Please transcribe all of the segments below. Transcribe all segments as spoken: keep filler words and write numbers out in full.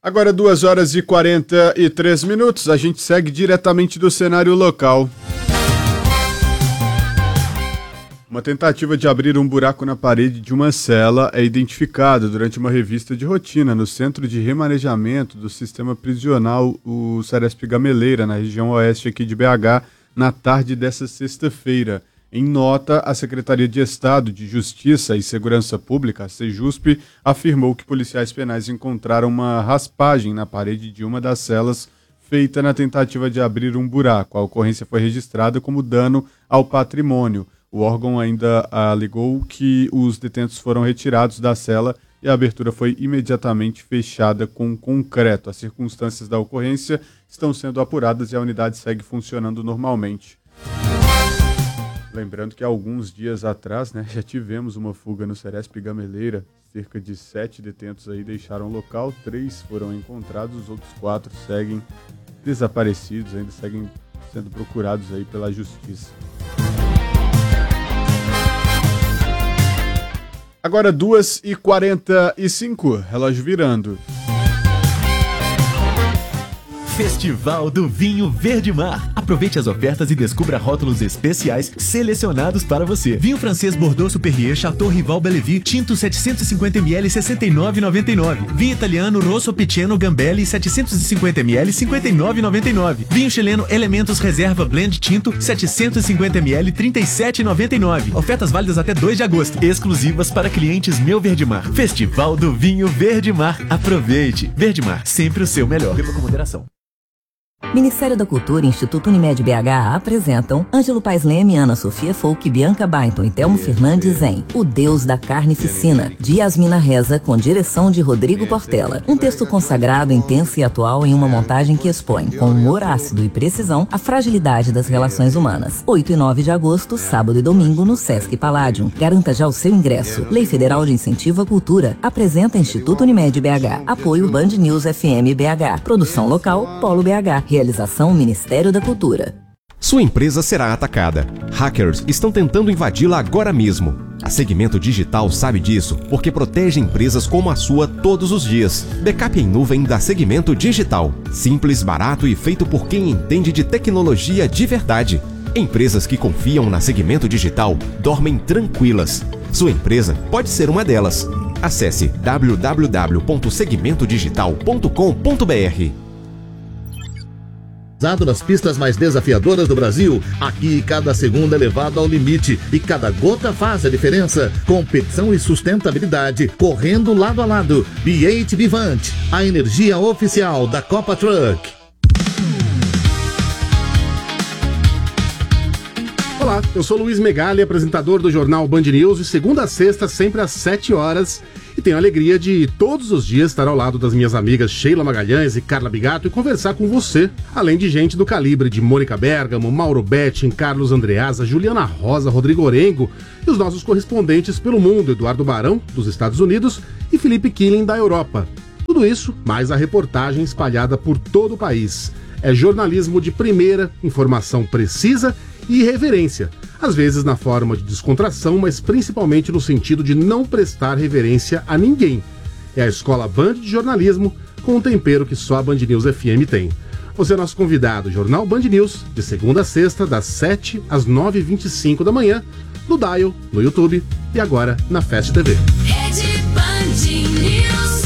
Agora duas horas e quarenta e três minutos, a gente segue diretamente do cenário local. Uma tentativa de abrir um buraco na parede de uma cela é identificada durante uma revista de rotina no Centro de Remanejamento do Sistema Prisional, o Seresp Gameleira, na região oeste aqui de B H, na tarde dessa sexta-feira. Em nota, a Secretaria de Estado de Justiça e Segurança Pública, a Sejusp, afirmou que policiais penais encontraram uma raspagem na parede de uma das celas feita na tentativa de abrir um buraco. A ocorrência foi registrada como dano ao patrimônio. O órgão ainda alegou que os detentos foram retirados da cela e a abertura foi imediatamente fechada com concreto. As circunstâncias da ocorrência estão sendo apuradas e a unidade segue funcionando normalmente. Lembrando que há alguns dias atrás, né, já tivemos uma fuga no Seresp Gameleira. Cerca de sete detentos aí deixaram o local, três foram encontrados, os outros quatro seguem desaparecidos, ainda seguem sendo procurados aí pela justiça. Agora duas e quarenta e cinco, relógio virando. Festival do Vinho Verde Mar. Aproveite as ofertas e descubra rótulos especiais selecionados para você. Vinho francês Bordeaux Superior Chateau Rival Bellevue Tinto setecentos e cinquenta mililitros sessenta e nove reais e noventa e nove centavos. Vinho italiano Rosso Piceno Gambelli setecentos e cinquenta mililitros cinquenta e nove reais e noventa e nove centavos. Vinho chileno Elementos Reserva Blend Tinto setecentos e cinquenta mililitros trinta e sete reais e noventa e nove centavos. Ofertas válidas até dois de agosto. Exclusivas para clientes Meu Verde Mar. Festival do Vinho Verde Mar. Aproveite. Verde Mar, sempre o seu melhor. Beba com moderação. Ministério da Cultura e Instituto Unimed B H apresentam Ângelo Paes Leme, Ana Sofia Folk, Bianca Bainton e Telmo Fernandes em O Deus da Carnificina, de Yasmina Reza, com direção de Rodrigo Portela. Um texto consagrado, intenso e atual em uma montagem que expõe, com humor ácido e precisão, a fragilidade das relações humanas. oito e nove de agosto, sábado e domingo, no Sesc Palladium. Garanta já o seu ingresso. Lei Federal de Incentivo à Cultura. Apresenta Instituto Unimed B H. Apoio Band News F M B H. Produção local, Polo B H. Realização Ministério da Cultura. Sua empresa será atacada. Hackers estão tentando invadi-la agora mesmo. A Segmento Digital sabe disso porque protege empresas como a sua todos os dias. Backup em nuvem da Segmento Digital. Simples, barato e feito por quem entende de tecnologia de verdade. Empresas que confiam na Segmento Digital dormem tranquilas. Sua empresa pode ser uma delas. Acesse w w w ponto segmento digital ponto com ponto b r. Nas pistas mais desafiadoras do Brasil, aqui cada segundo é levado ao limite e cada gota faz a diferença. Competição e sustentabilidade correndo lado a lado. B oito Vivant, a energia oficial da Copa Truck. Olá, eu sou Luiz Megali, apresentador do jornal Band News, de segunda a sexta, sempre às sete horas. E tenho a alegria de todos os dias estar ao lado das minhas amigas Sheila Magalhães e Carla Bigato e conversar com você, além de gente do calibre de Mônica Bergamo, Mauro Betting, Carlos Andreasa, Juliana Rosa, Rodrigo Orengo e os nossos correspondentes pelo mundo, Eduardo Barão, dos Estados Unidos, e Felipe Killing, da Europa. Tudo isso, mais a reportagem espalhada por todo o país. É jornalismo de primeira, informação precisa e irreverência, às vezes na forma de descontração, mas principalmente no sentido de não prestar reverência a ninguém. É a Escola Band de Jornalismo, com um tempero que só a Band News F M tem. Você é nosso convidado, Jornal Band News, de segunda a sexta, das sete às nove e vinte e cinco da manhã, no Dial, no YouTube e agora na Fast T V. Rede Band News.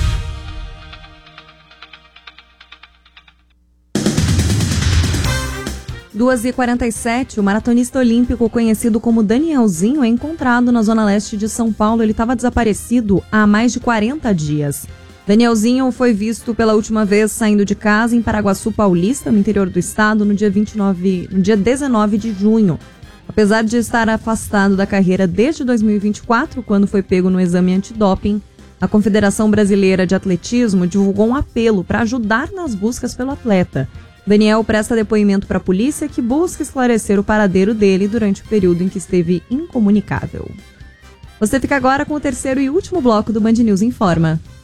duas e quarenta e sete, o maratonista olímpico conhecido como Danielzinho é encontrado na zona leste de São Paulo. Ele estava desaparecido há mais de quarenta dias. Danielzinho foi visto pela última vez saindo de casa em Paraguaçu Paulista, no interior do estado, no dia, vinte e nove, no dia dezenove de junho. Apesar de estar afastado da carreira desde dois mil e vinte e quatro, quando foi pego no exame antidoping, a Confederação Brasileira de Atletismo divulgou um apelo para ajudar nas buscas pelo atleta. Daniel presta depoimento para a polícia, que busca esclarecer o paradeiro dele durante o período em que esteve incomunicável. Você fica agora com o terceiro e último bloco do Band News Informa.